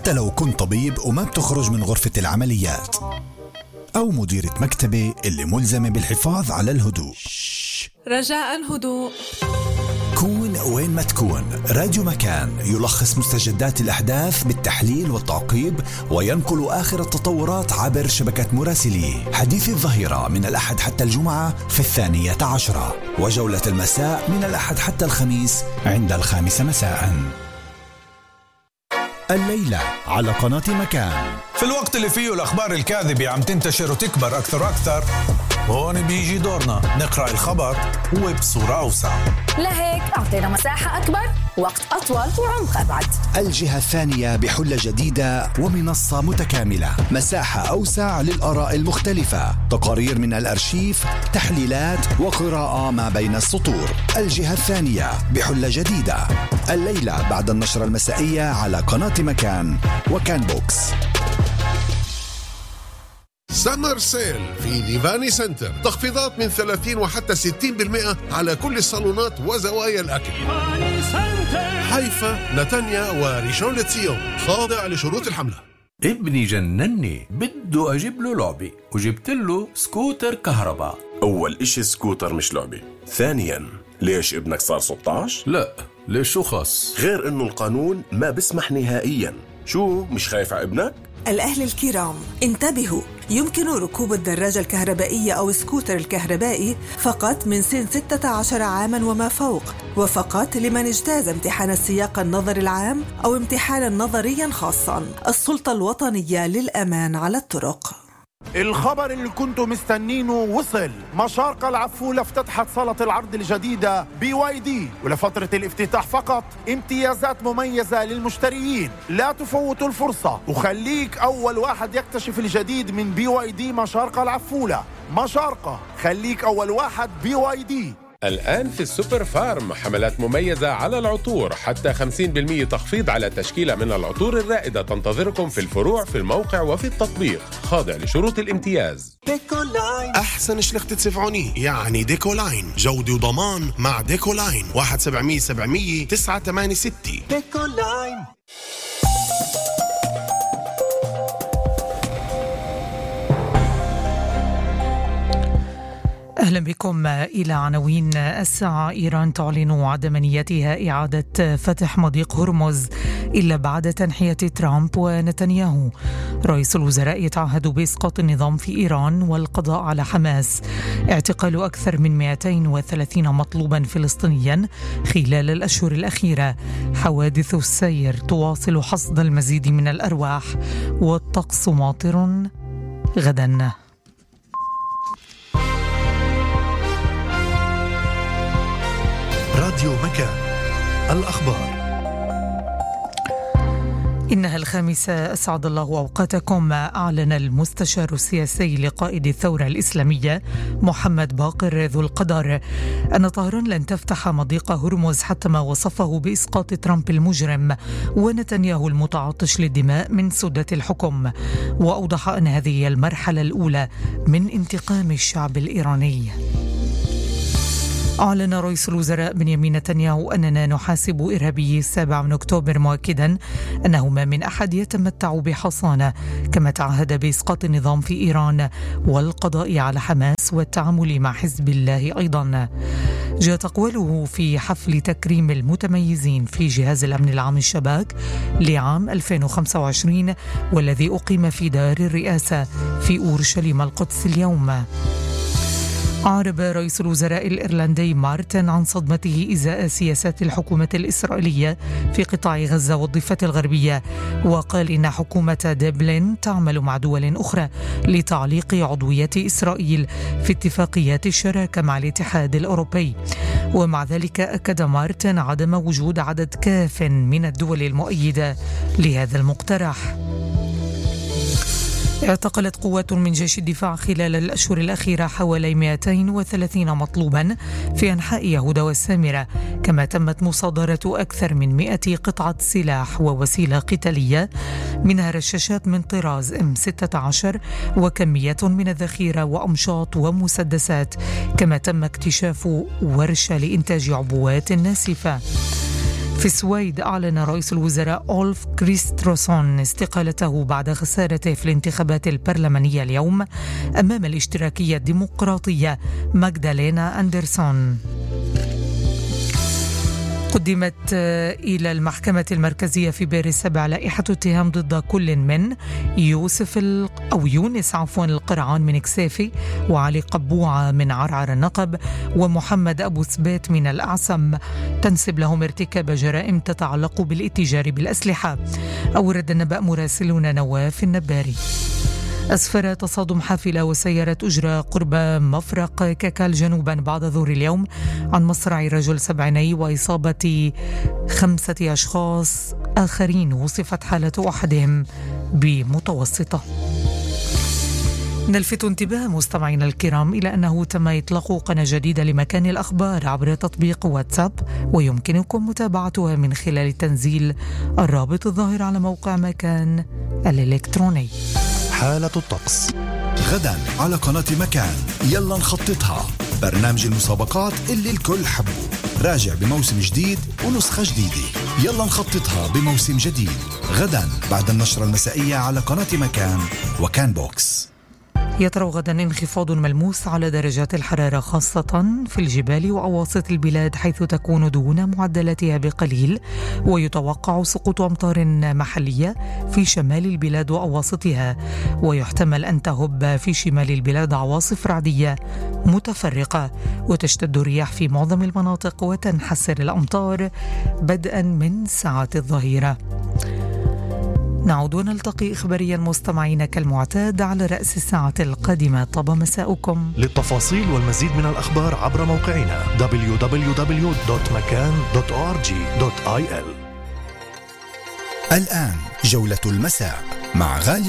حتى لو كنت طبيب وما بتخرج من غرفة العمليات، أو مديرة مكتبة اللي ملزمة بالحفاظ على الهدوء. رجاء هدوء. كون وين ما تكون، راديو مكان يلخص مستجدات الأحداث بالتحليل والتعقيب، وينقل آخر التطورات عبر شبكة مراسليه. حديث الظهيرة من الأحد حتى الجمعة في 12:10، وجولة المساء من الأحد حتى الخميس عند 5 مساء. الليلة على قناة مكان. في الوقت اللي فيه الأخبار الكاذبة عم تنتشر وتكبر أكثر وأكثر، هون بيجي دورنا نقرأ الخبر وبصورة أوسع. لهيك أعطينا مساحة أكبر، وقت أطول، وعمق أبعد. الجهة الثانية بحلة جديدة ومنصة متكاملة، مساحة أوسع للآراء المختلفة، تقارير من الأرشيف، تحليلات وقراءة ما بين السطور. الجهة الثانية بحلة جديدة، الليلة بعد النشرة المسائية على قناة مكان وكان بوكس. سمر سيل في ليفاني سنتر، تخفيضات من 30 وحتى 60% على كل الصالونات وزوايا الأكل. حيفا، نتانيا وريشون لتسيون، خاضع لشروط الحملة. ابني جنني، بده أجيب له لعبة وجبت له سكوتر كهرباء. أول إشي سكوتر مش لعبة. ثانياً، ليش ابنك صار 16؟ لا، ليش شو خاص؟ غير إنه القانون ما بسمح نهائياً. شو، مش خايف على ابنك؟ الأهل الكرام انتبهوا، يمكن ركوب الدراجة الكهربائية أو السكوتر الكهربائي فقط من سن 16 عاماً وما فوق، وفقط لمن اجتاز امتحان السياق النظري العام أو امتحانا نظريا خاصا. السلطة الوطنية للأمان على الطرق. الخبر اللي كنتوا مستنينه وصل. مشارقة العفولة افتتحت صالة العرض الجديدة BYD، ولفترة الافتتاح فقط امتيازات مميزة للمشتريين. لا تفوتوا الفرصة، وخليك أول واحد يكتشف الجديد من BYD مشارقة العفولة. مشارقة، خليك أول واحد BYD. الآن في السوبر فارم حملات مميزة على العطور، حتى 50% تخفيض على تشكيلة من العطور الرائدة تنتظركم في الفروع، في الموقع وفي التطبيق، خاضع لشروط الامتياز. ديكولاين، أحسن شلختة سفعوني، يعني ديكولاين، جودة وضمان مع ديكولاين. 1-700-700-986. ديكولاين. أهلا بكم إلى عناوين الساعة. إيران تعلن عدم نيتها إعادة فتح مضيق هرمز إلا بعد تنحية ترامب ونتنياهو. رئيس الوزراء يتعهد بإسقاط النظام في إيران والقضاء على حماس. اعتقال أكثر من 230 مطلوبا فلسطينيا خلال الأشهر الأخيرة. حوادث السير تواصل حصد المزيد من الأرواح، والطقس ماطر غدا. راديو مكان، الأخبار. إنها 5. أسعد الله أوقاتكم. أعلن المستشار السياسي لقائد الثورة الإسلامية محمد باقر ذو القدر أن طهران لن تفتح مضيق هرمز حتى ما وصفه بإسقاط ترامب المجرم ونتنياهو المتعطش للدماء من سدة الحكم. وأوضح أن هذه المرحلة الأولى من انتقام الشعب الإيراني. أعلن رئيس الوزراء بنيامين نتنياهو أننا نحاسب إرهابي 7 من أكتوبر، مؤكدا أنه ما من أحد يتمتع بحصانة، كما تعهد بإسقاط النظام في إيران والقضاء على حماس والتعامل مع حزب الله. أيضا جاءت أقواله في حفل تكريم المتميزين في جهاز الأمن العام الشباك لعام 2025، والذي أقيم في دار الرئاسة في أورشليم القدس اليوم. أعرب رئيس الوزراء الإيرلندي مارتن عن صدمته إزاء سياسات الحكومة الإسرائيلية في قطاع غزة والضفة الغربية، وقال إن حكومة دبلن تعمل مع دول أخرى لتعليق عضوية إسرائيل في اتفاقيات الشراكة مع الاتحاد الأوروبي. ومع ذلك أكد مارتن عدم وجود عدد كاف من الدول المؤيدة لهذا المقترح. اعتقلت قوات من جيش الدفاع خلال الأشهر الأخيرة حوالي 230 مطلوبا في أنحاء يهودا والسامرة، كما تمت مصادرة أكثر من 100 قطعة سلاح ووسيلة قتالية، منها رشاشات من طراز M16 وكمية من الذخيرة وأمشاط ومسدسات، كما تم اكتشاف ورشة لإنتاج عبوات ناسفة. في السويد أعلن رئيس الوزراء أولف كريستروسون استقالته بعد خسارته في الانتخابات البرلمانية اليوم أمام الاشتراكية الديمقراطية ماغدالينا أندرسون. قدمت إلى المحكمة المركزية في بئر السبع لائحة اتهام ضد كل من يونس القرعان من كسافي، وعلي قبوعة من عرعر النقب، ومحمد أبو ثبات من الأعسم، تنسب لهم ارتكاب جرائم تتعلق بالاتجار بالأسلحة. أورد النبأ مراسلنا نواف النباري. أسفر تصادم حافلة وسيارة أجرة قرب مفرق كاكال جنوبا بعد ظهر اليوم عن مصرع رجل سبعيني وإصابة 5 أشخاص آخرين وصفت حالة أحدهم بمتوسطة. نلفت انتباه مستمعينا الكرام إلى أنه تم إطلاق قناة جديدة لمكان الأخبار عبر تطبيق واتساب، ويمكنكم متابعتها من خلال تنزيل الرابط الظاهر على موقع مكان الإلكتروني. حالة الطقس غدا على قناة مكان، يلا نخططها، برنامج المسابقات اللي الكل حبه، راجع بموسم جديد ونسخة جديدة. يلا نخططها بموسم جديد غدا بعد النشرة المسائية على قناة مكان وكان بوكس. يطرأ غدا انخفاض ملموس على درجات الحرارة خاصة في الجبال وأواسط البلاد، حيث تكون دون معدلاتها بقليل، ويتوقع سقوط أمطار محلية في شمال البلاد وأواسطها، ويحتمل أن تهب في شمال البلاد عواصف رعدية متفرقة، وتشتد الرياح في معظم المناطق، وتنحسر الأمطار بدءا من ساعات الظهيرة. نعود ونلتقي إخباريا مستمعين كالمعتاد على رأس الساعة القادمة. طاب مساؤكم. للتفاصيل والمزيد من الأخبار عبر موقعنا www.makan.org.il. الآن جولة المساء مع غالي